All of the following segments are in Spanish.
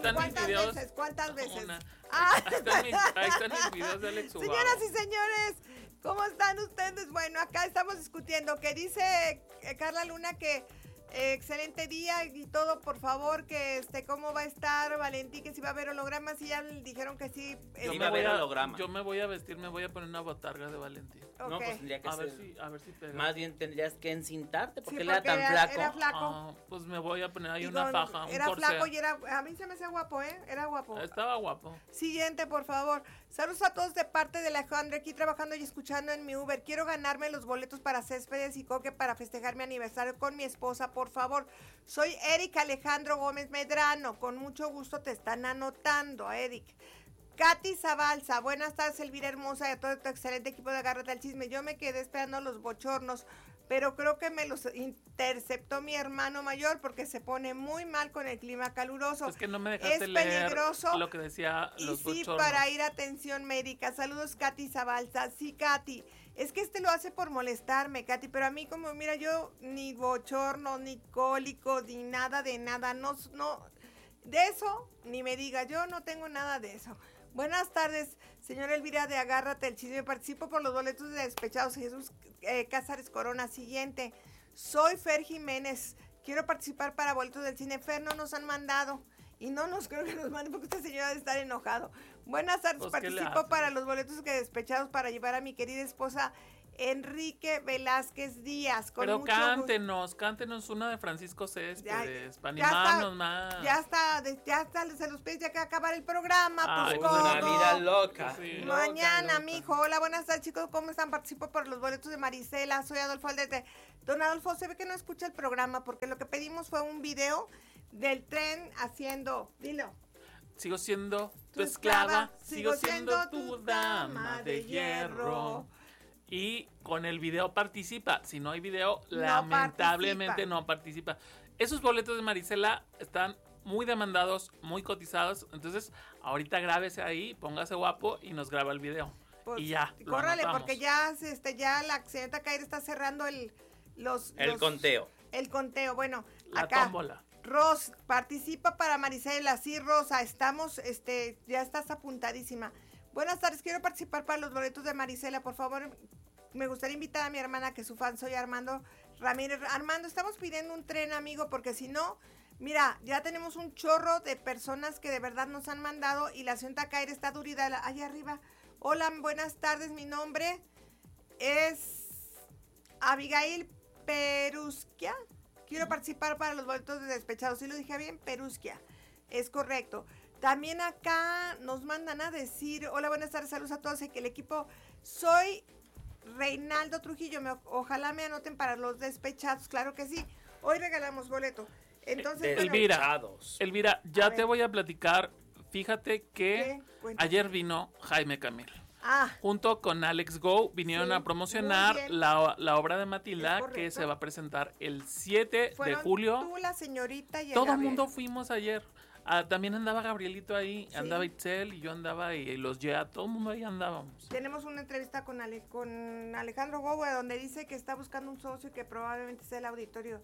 ¿Cuántas veces? Ahí están mis videos de Alex Ubago. Señoras y señores, ¿cómo están ustedes? Bueno, acá estamos discutiendo que dice Carla Luna que excelente día y todo, por favor, que cómo va a estar Valentín, que si va a haber hologramas, y ya le dijeron que sí. Yo me voy a vestir, me voy a poner una botarga de Valentín. Okay. No, pues tendría que a ser. ver si pega. Más bien tendrías que encintarte, porque sí, él era tan flaco. Era flaco. Pues me voy a poner ahí una faja, Era flaco y a mí se me hacía guapo, Era guapo. Estaba guapo. Siguiente, por favor. Saludos a todos de parte de Alejandro, aquí trabajando y escuchando en mi Uber. Quiero ganarme los boletos para Céspedes y Coque para festejar mi aniversario con mi esposa, por favor. Soy Eric Alejandro Gómez Medrano. Con mucho gusto te están anotando, Eric. Katy Zabalza, buenas tardes, Elvira hermosa y a todo tu excelente equipo de Agárrate al Chisme. Yo me quedé esperando los bochornos, pero creo que me los interceptó mi hermano mayor porque se pone muy mal con el clima caluroso. Es que no me dejaste leer peligroso lo que decía los bochornos. Y sí, para ir a atención médica. Saludos, Katy Zabalza. Sí, Katy. Es que lo hace por molestarme, Katy, pero a mí como, mira, yo ni bochorno, ni cólicos, ni nada de nada, no, de eso ni me diga, yo no tengo nada de eso. Buenas tardes, señora Elvira de Agárrate el Chisme, participo por los boletos de Despechados Jesús Cázares Corona. Siguiente, soy Fer Jiménez, quiero participar para boletos del cine. Fer, no nos han mandado. Y no nos creo que nos manden porque esta señora debe estar enojado. Buenas tardes, pues, participo para los boletos que Despechados para llevar a mi querida esposa Enrique Velázquez Díaz. Pero cántenos una de Francisco Céspedes, animarnos más. Ya está, se los pedí ya que acabar el programa. Pues una vida loca. Sí, mañana, loca. mijo. Hola, buenas tardes, chicos, ¿cómo están? Participo por los boletos de Marisela, soy Adolfo Aldete. Don Adolfo, se ve que no escucha el programa porque lo que pedimos fue un video del tren haciendo, dilo. Sigo siendo tu esclava, sigo siendo tu dama de hierro. Y con el video participa. Si no hay video, lamentablemente no participa. Esos boletos de Marisela están muy demandados, muy cotizados. Entonces, ahorita grábese ahí, póngase guapo y nos graba el video. Pues, y ya. Córrale, porque ya la señorita Caire está cerrando el conteo. El conteo. Bueno, la acá. Tómbola. Ros, participa para Marisela. Sí, Rosa, estamos, ya estás apuntadísima. Buenas tardes, quiero participar para los boletos de Marisela, por favor. Me gustaría invitar a mi hermana, que su fan soy Armando Ramírez. Armando, estamos pidiendo un tren, amigo, porque si no, mira, ya tenemos un chorro de personas que de verdad nos han mandado y la señorita Caire está durida allá arriba. Hola, buenas tardes, mi nombre es Abigail Perusquia. Quiero participar para los boletos de Despechados. ¿Sí lo dije bien? Perusquia. Es correcto. También acá nos mandan a decir, hola, buenas tardes, saludos a todos, el equipo. Soy Reinaldo Trujillo, ojalá me anoten para los Despechados, claro que sí. Hoy regalamos boleto. Entonces, Elvira, ya te voy a platicar. Fíjate que ayer vino Jaime Camil. Junto con Alex Go vinieron a promocionar la obra de Matilda, que se va a presentar el 7 de julio. Tú, la señorita y todo el mundo fuimos ayer. También andaba Gabrielito ahí, andaba Itzel y yo andaba y los Yea, todo el mundo ahí andábamos. Tenemos una entrevista con Alejandro Go, donde dice que está buscando un socio y que probablemente sea el auditorio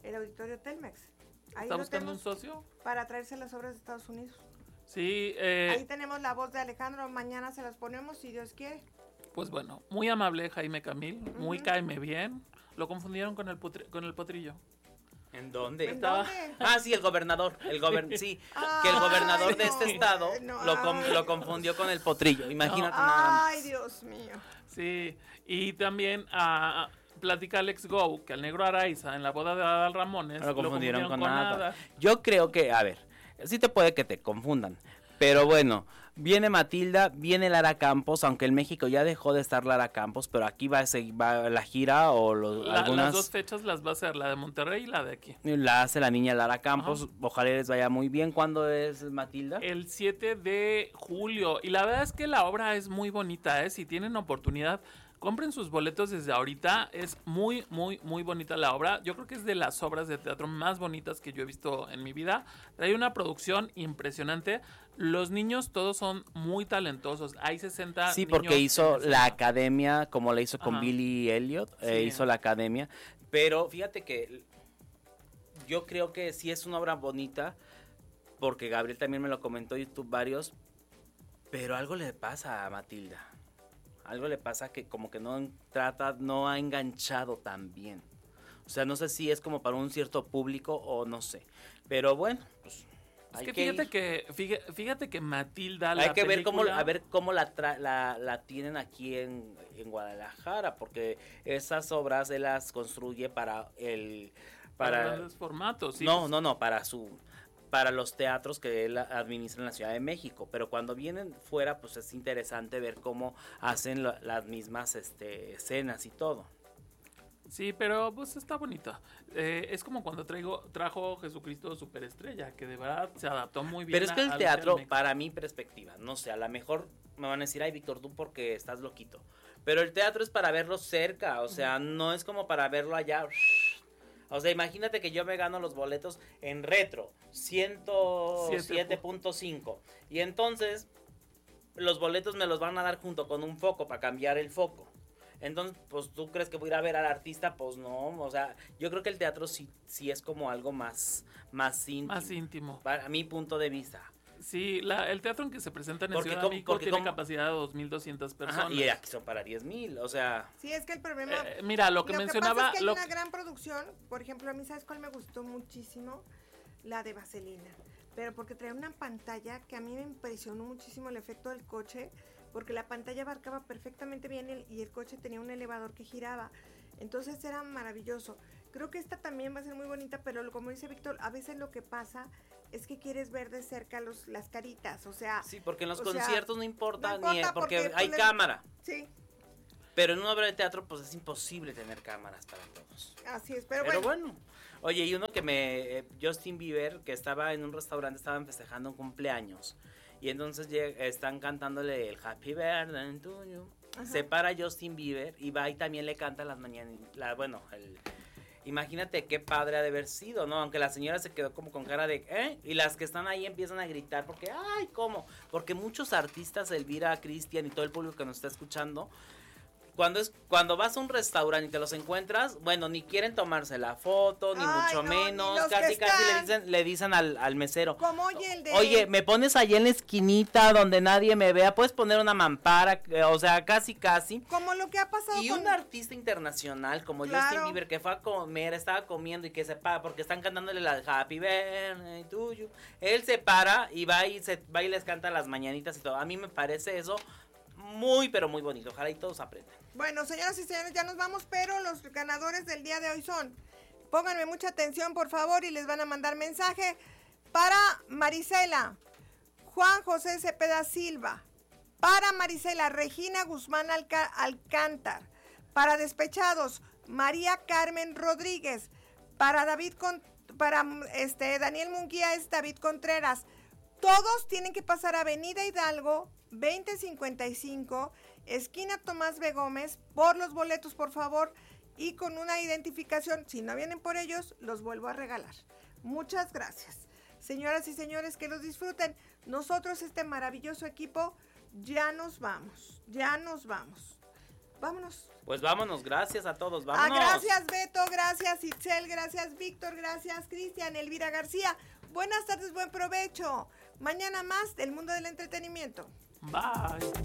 Telmex. Ahí ¿Está buscando un socio? Para traerse las obras de Estados Unidos. Sí. Ahí tenemos la voz de Alejandro, mañana se las ponemos si Dios quiere. Pues bueno, muy amable Jaime Camil, muy cáeme bien. Lo confundieron con el potrillo. ¿En dónde? ¿Dónde? Sí, el gobernador. Sí, que el gobernador de este estado lo confundió con el potrillo. Imagínate nada más. Ay, Dios mío. Sí, y también platica Alex Go que al negro Araiza en la boda de Adal Ramones lo confundieron con nada. Yo creo que, a ver, sí te puede que te confundan. Pero bueno, viene Matilda, viene Lara Campos, aunque en México ya dejó de estar Lara Campos, pero aquí va la gira o algunas... Las dos fechas las va a hacer, la de Monterrey y la de aquí. La hace la niña Lara Campos, ojalá les vaya muy bien. ¿Cuándo es Matilda? El 7 de julio, y la verdad es que la obra es muy bonita, si tienen oportunidad... Compren sus boletos desde ahorita, es muy, muy, muy bonita la obra. Yo creo que es de las obras de teatro más bonitas que yo he visto en mi vida. Trae una producción impresionante. Los niños todos son muy talentosos. Hay 60 Sí, porque hizo la academia, como la hizo con Billy Elliot, hizo la academia. Pero fíjate que yo creo que sí es una obra bonita. porque Gabriel también me lo comentó y tú varios, pero algo le pasa a Matilda. Algo le pasa que como que no ha enganchado tan bien. O sea, no sé si es como para un cierto público o no sé. Pero bueno, pues es que fíjate que Matilda, hay que ver cómo la tienen aquí en Guadalajara, porque esas obras él las construye para grandes formatos. Sí, no, para los teatros que él administra en la Ciudad de México, pero cuando vienen fuera, pues es interesante ver cómo hacen las mismas escenas y todo. Sí, pero pues está bonito. Es como cuando trajo Jesucristo Superestrella, que de verdad se adaptó muy bien. Pero es que el teatro, para mi perspectiva, no sé, a lo mejor me van a decir, ay, Víctor, tú porque estás loquito. Pero el teatro es para verlo cerca, o sea, no es como para verlo allá. O sea, imagínate que yo me gano los boletos en retro, 107.5. Y entonces, los boletos me los van a dar junto con un foco para cambiar el foco. Entonces, pues, ¿tú crees que voy a ir a ver al artista? Pues no, o sea, yo creo que el teatro sí es como algo más íntimo. Más íntimo. Para mi punto de vista. Sí, el teatro en que se presentan en Ciudad de México tiene capacidad de 2,200 personas. Ajá, y aquí son para 10,000, o sea... Sí, es que el problema... mira, lo que mencionaba... Pasa es que hay una gran producción, por ejemplo, a mí, ¿sabes cuál me gustó muchísimo? La de Vaselina, pero porque traía una pantalla que a mí me impresionó muchísimo el efecto del coche, porque la pantalla abarcaba perfectamente bien y el coche tenía un elevador que giraba, entonces era maravilloso. Creo que esta también va a ser muy bonita, pero como dice Víctor, a veces lo que pasa es que quieres ver de cerca las caritas, o sea... Sí, porque en los conciertos no importa porque hay cámara. Sí. Pero en una obra de teatro, pues es imposible tener cámaras para todos. Así es, pero bueno. Oye, y uno que Justin Bieber, que estaba en un restaurante, estaban festejando un cumpleaños. Y entonces están cantándole el Happy Birthday to you. Se para Justin Bieber y va y también le canta las mañanas. Imagínate qué padre ha de haber sido, ¿no? Aunque la señora se quedó como con cara de, ¿eh? Y las que están ahí empiezan a gritar porque, ¡ay, cómo! Porque muchos artistas, Elvira, Cristian y todo el público que nos está escuchando, cuando vas a un restaurante y te los encuentras, bueno, ni quieren tomarse la foto, ni mucho menos, casi le dicen al mesero. Como oye, me pones allí en la esquinita donde nadie me vea, puedes poner una mampara, o sea, casi. Como lo que ha pasado y un artista internacional como Justin Bieber que fue a comer, estaba comiendo y que se para, porque están cantándole la Happy Birthday to you. Él se para y va y les canta las mañanitas y todo. A mí me parece eso muy, pero muy bonito. Ojalá y todos aprendan. Bueno, señoras y señores, ya nos vamos, pero los ganadores del día de hoy son, pónganme mucha atención, por favor, y les van a mandar mensaje para Marisela, Juan José Cepeda Silva, para Marisela, Regina Guzmán Alcántar, para Despechados, María Carmen Rodríguez, para Daniel Munguía es David Contreras. Todos tienen que pasar a Avenida Hidalgo 2055, esquina Tomás B. Gómez, por los boletos, por favor, y con una identificación. Si no vienen por ellos, los vuelvo a regalar. Muchas gracias. Señoras y señores, que los disfruten. Nosotros, este maravilloso equipo, ya nos vamos. Vámonos. Pues vámonos, gracias a todos, vámonos. Gracias Beto, gracias Itzel, gracias Víctor, gracias Cristian, Elvira García. Buenas tardes, buen provecho. Mañana más del mundo del entretenimiento. Bye.